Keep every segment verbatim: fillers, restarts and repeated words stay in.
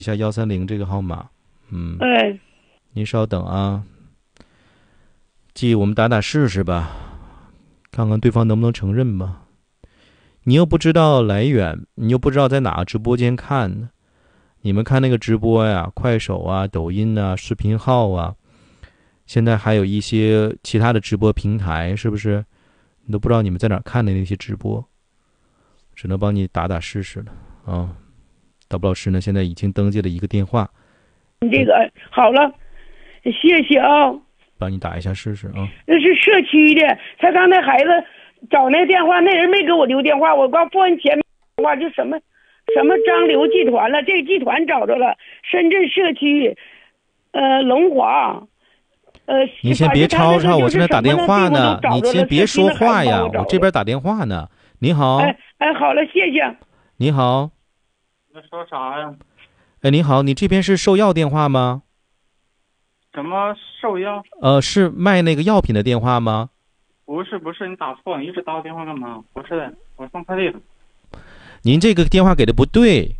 一下幺三零这个号码。嗯， 哎， 您稍等啊，记我们打打试试吧，看看对方能不能承认吧。你又不知道来源，你又不知道在哪个直播间看呢？你们看那个直播呀，快手啊、抖音啊、视频号啊，现在还有一些其他的直播平台，是不是？你都不知道你们在哪儿看的那些直播，只能帮你打打试试了啊。导播老师呢，现在已经登记了一个电话。 你这个好了，谢谢啊。 帮你打一下试试啊。 那是社区的，他刚才孩子找那电话，那人没给我留电话，我刚付完钱电话就什么什么张刘集团了，这个集团找着了，深圳社区，呃，龙华，呃， 你先别吵吵，我正在打电话呢，你先别说话呀，我这边打电话呢。你好。 哎哎，好了，谢谢。 你好。 你说啥呀？ 哎，你好，你这边是售药电话吗？ 什么售药？ 呃，是卖那个药品的电话吗？ 不是不是，你打错了，你一直打我电话干嘛？不是的，我送快递的。 您这个电话给的不对，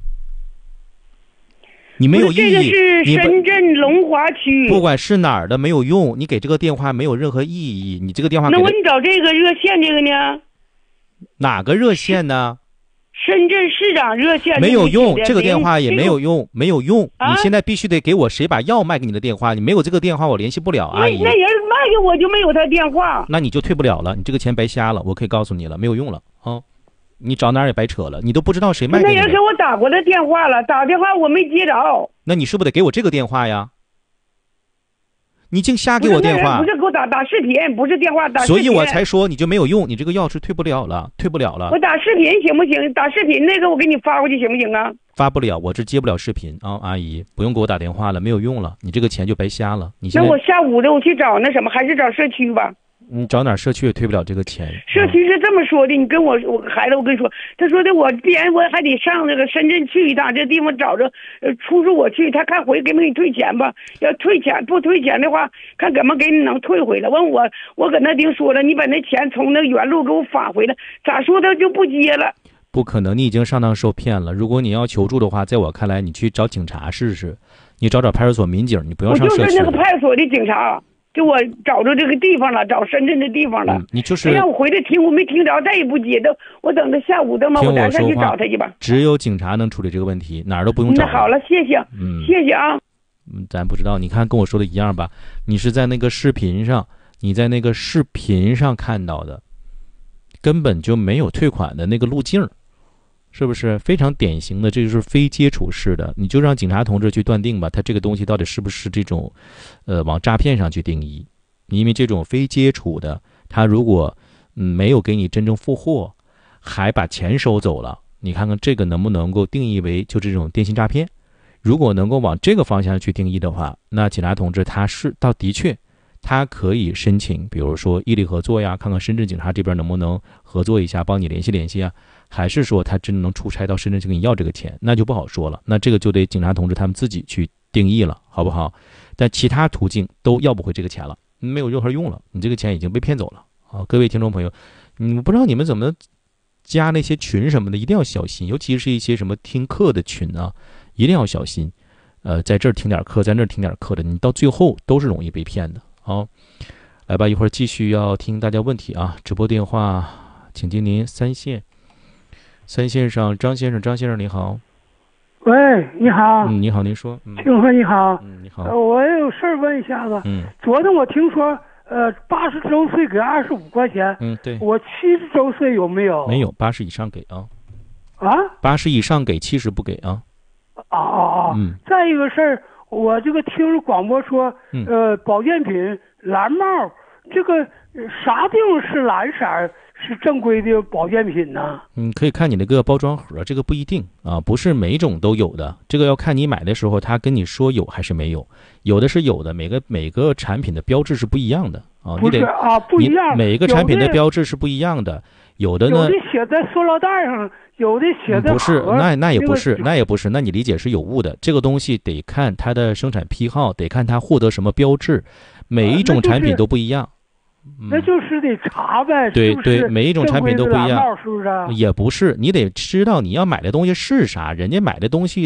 你没有意义。 这个是深圳龙华区， 不管是哪儿的没有用，你给这个电话没有任何意义。你这个电话给那我你找这个热线这个呢？ 哪个热线呢？ 深圳市长热线没有用，这个电话也没有用，没有用。 啊、 你现在必须得给我谁把药卖给你的电话，你没有这个电话我联系不了。阿姨， 那人卖给我就没有他电话， 那你就退不了了，你这个钱白瞎了。我可以告诉你了，没有用了啊！你找哪儿也白扯了，你都不知道谁卖给你的。 那人给我打过来电话了，打电话我没接着。 那你是不是得给我这个电话呀？你净瞎给我电话， 不是给我打打视频，不是电话打视频。 所以我才说你就没有用，你这个药是退不了了，退不了了。 我打视频行不行？打视频那个我给你发过去行不行啊？ 发不了，我这接不了视频啊，阿姨不用给我打电话了，没有用了，你这个钱就白瞎了。你那我下午的我去找那什么，还是找社区吧。 你找哪社区也退不了这个钱。 社区是这么说的，你跟我我孩子，我跟你说，他说的我必然我还得上那个深圳去一趟，这地方找着呃出租我去，他看回给没给你退钱吧？要退钱不退钱的话，看怎么给你能退回来。问我我搁那丁说了，你把那钱从那原路给我返回来，咋说他就不接了？ 不可能，你已经上当受骗了。如果你要求助的话，在我看来，你去找警察试试，你找找派出所民警，你不要上社区。 我就是那个派出所的警察。给我找着这个地方了，找深圳的地方了。 嗯、你就是让我回来听，我没听着，再也不接的。我等他下午的嘛， 我咱再去找他去吧。 只有警察能处理这个问题，哪儿都不用找。 那好了，谢谢， 嗯， 谢谢啊。 嗯，咱不知道，你看跟我说的一样吧？你是在那个视频上，你在那个视频上看到的，根本就没有退款的那个路径。是不是非常典型的？这就是非接触式的，你就让警察同志去断定吧，他这个东西到底是不是这种，呃，往诈骗上去定义？因为这种非接触的，他如果嗯没有给你真正付货，还把钱收走了，你看看这个能不能够定义为就这种电信诈骗？如果能够往这个方向去定义的话，那警察同志他是倒的确。他可以申请，比如说异地合作呀，看看深圳警察这边能不能合作一下，帮你联系联系啊，还是说他真能出差到深圳去给你要这个钱，那就不好说了。那这个就得警察同志他们自己去定义了，好不好？但其他途径都要不回这个钱了，没有任何用了，你这个钱已经被骗走了啊！各位听众朋友，你不知道你们怎么加那些群什么的，一定要小心，尤其是一些什么听课的群啊，一定要小心。呃，在这儿听点课，在那儿听点课的，你到最后都是容易被骗的。好，来吧，一会儿继续要听大家问题啊！直播电话，请接您三线，三线上张先生，张先生你好。 喂，你好。 嗯，你好，您说。 听说你好。 嗯，你好。 呃，我有事儿问一下子。 嗯。 昨天我听说，呃，八十周岁给二十五块钱。 嗯，对。 我七十周岁有没有？ 没有，八十以上给啊。 啊？ 八十以上给，七十不给啊。 哦哦哦。 嗯。 再一个事儿。我这个听广播说，呃，保健品蓝帽，这个啥地方是蓝色是正规的保健品呢？ 嗯，可以看你那个包装盒，这个不一定啊，不是每种都有的，这个要看你买的时候他跟你说有还是没有，有的是有的，每个每个产品的标志是不一样的啊， 不是啊，不一样， 每个产品的标志是不一样的，有的呢， 有的写在塑料袋上。有的写的不是，那那也不是，那也不是，那你理解是有误的。这个东西得看它的生产批号，得看它获得什么标志，每一种产品都不一样。 那就是得查呗。 对对，每一种产品都不一样， 是不是？ 也不是，你得知道你要买的东西是啥，人家买的东西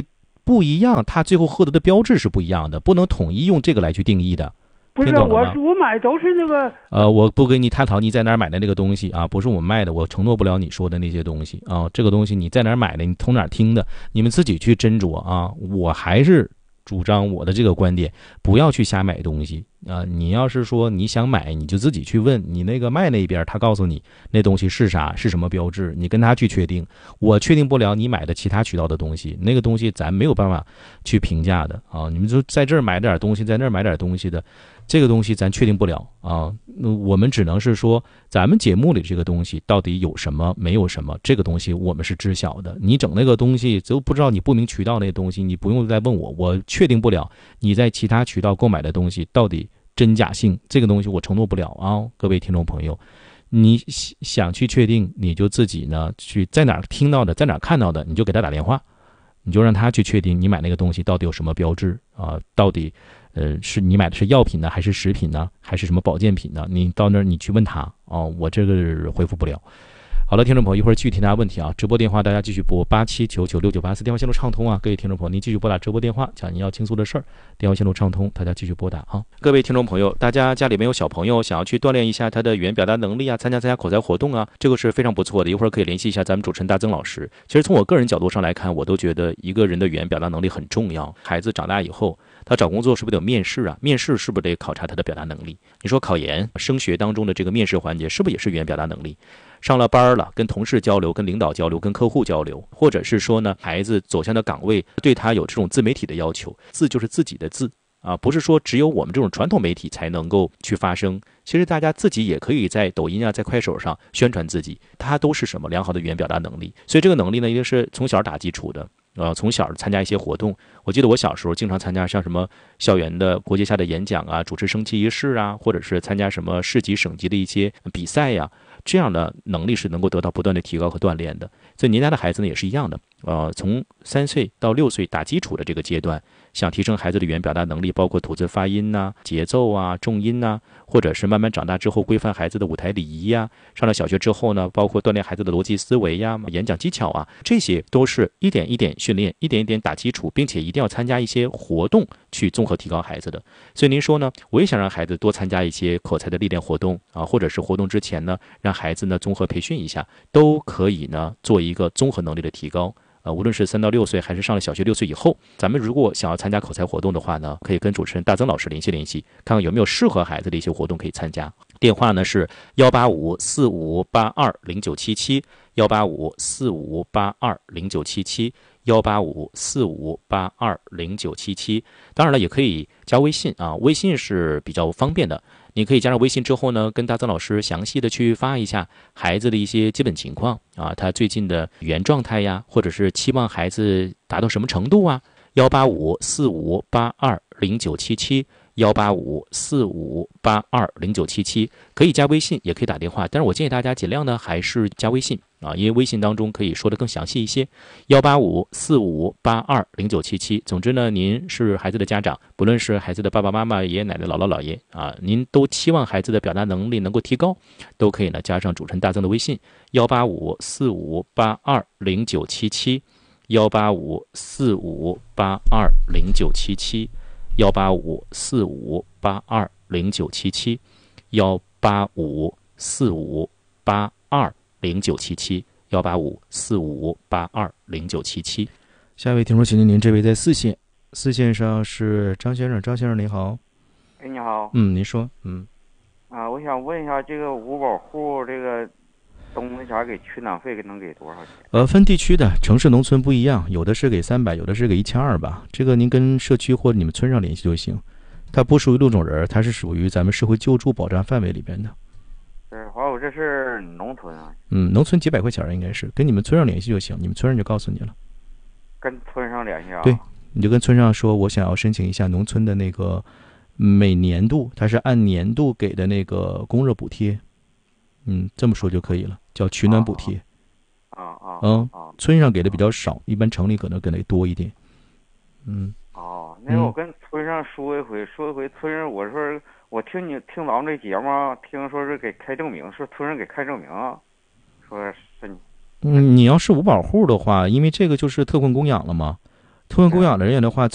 不一样，它最后获得的标志是不一样的，不能统一用这个来去定义的。 不是，我我买都是那个。 呃，我不跟你探讨你在哪儿买的那个东西啊，不是我们卖的，我承诺不了你说的那些东西啊。这个东西你在哪儿买的，你从哪儿听的，你们自己去斟酌啊。我还是主张我的这个观点，不要去瞎买东西啊。你要是说你想买，你就自己去问你那个卖那边，他告诉你那东西是啥，是什么标志，你跟他去确定。我确定不了你买的其他渠道的东西，那个东西咱没有办法去评价的啊。你们就在这儿买点东西，在那儿买点东西的。这个东西咱确定不了啊，我们只能是说咱们节目里这个东西到底有什么没有什么，这个东西我们是知晓的。你整那个东西就不知道，你不明渠道那东西你不用再问我，我确定不了你在其他渠道购买的东西到底真假性，这个东西我承诺不了啊。各位听众朋友，你想去确定，你就自己呢去在哪儿听到的，在哪儿看到的，你就给他打电话，你就让他去确定你买那个东西到底有什么标志啊，到底呃，是你买的是药品呢，还是食品呢，还是什么保健品呢？你到那儿你去问他哦，我这个回复不了。好了，听众朋友，一会儿具体大家问题啊，直播电话大家继续拨八七九九六九八四，电话线路畅通啊，各位听众朋友，您继续拨打直播电话，讲您要倾诉的事儿，电话线路畅通，大家继续拨打啊。各位听众朋友，大家家里面有小朋友，想要去锻炼一下他的语言表达能力啊，参加参加口才活动啊，这个是非常不错的。一会儿可以联系一下咱们主持人大曾老师。其实从我个人角度上来看，我都觉得一个人的语言表达能力很重要。孩子长大以后，他找工作是不是得有面试啊？面试是不是得考察他的表达能力？你说考研、升学当中的这个面试环节，是不是也是语言表达能力？上了班了，跟同事交流，跟领导交流，跟客户交流，或者是说呢，孩子走向的岗位对他有这种自媒体的要求，字就是自己的字啊，不是说只有我们这种传统媒体才能够去发声。其实大家自己也可以在抖音啊，在快手上宣传自己，它都是什么良好的语言表达能力。所以这个能力呢，一定是从小打基础的。呃，从小参加一些活动，我记得我小时候经常参加像什么校园的国际下的演讲啊，主持升旗仪式啊，或者是参加什么市级省级的一些比赛呀、啊，这样的能力是能够得到不断的提高和锻炼的。所以您家的孩子呢也是一样的，呃，从三岁到六岁打基础的这个阶段，想提升孩子的语言表达能力，包括吐字发音呐、啊、节奏啊、重音呐、啊，或者是慢慢长大之后规范孩子的舞台礼仪呀、啊，上了小学之后呢，包括锻炼孩子的逻辑思维呀、演讲技巧啊，这些都是一点一点训练，一点一点打基础，并且一定要参加一些活动去综合提高孩子的。所以您说呢，我也想让孩子多参加一些口才的历练活动啊，或者是活动之前呢，让孩子呢综合培训一下，都可以呢做一个综合能力的提高。呃，无论是三到六岁，还是上了小学六岁以后，咱们如果想要参加口才活动的话呢，可以跟主持人大曾老师联系联系，看看有没有适合孩子的一些活动可以参加。电话呢是幺八五四五八二零九七七，幺八五四五八二零九七七，幺八五四五八二零九七七。当然了，也可以加微信啊，微信是比较方便的。你可以加上微信之后呢，跟大曾老师详细的去发一下孩子的一些基本情况啊，他最近的语言状态呀，或者是期望孩子达到什么程度啊。幺八五四五八二零九七七，幺八五四五八二零九七七，可以加微信，也可以打电话，但是我建议大家尽量呢还是加微信啊，因为微信当中可以说的更详细一些。幺八五四五八二零九七七。总之呢，您是孩子的家长，不论是孩子的爸爸妈妈、爷爷奶奶、姥姥姥爷啊，您都期望孩子的表达能力能够提高，都可以呢加上主持人大曾的微信幺八五四五八二零九七七，幺八五四五八二零九七七，幺八五四五八二零九七七，幺八五四五八二零九七七，幺八五四五八二零九七七。下一位听众，请您，您这位在四线，四线上是张先生，张先生您好。 哎，你好。 嗯，您说。嗯。 啊，我想问一下，这个五保户这个东西啥给取暖费能给多少钱？ 呃，分地区的，城市农村不一样，有的是给三百，有的是给一千二吧。这个您跟社区或者你们村上联系就行。它不属于陆种人，它是属于咱们社会救助保障范围里边的。 是，好，我这是农村啊。 嗯，农村几百块钱应该是，跟你们村上联系就行，你们村上就告诉你了。 跟村上联系啊？ 对，你就跟村上说，我想要申请一下农村的那个每年度，它是按年度给的那个供热补贴。嗯，这么说就可以了，叫取暖补贴。 啊啊。 嗯啊。 村上给的比较少，一般城里可能给的多一点。嗯。 哦，那个我跟村上说一回，说一回村上，我说我听你听咱们这节目，听说是给开证明，说村上给开证明，说是。 嗯，你要是无保户的话，因为这个就是特困供养了嘛， 吞供氧的人员的话，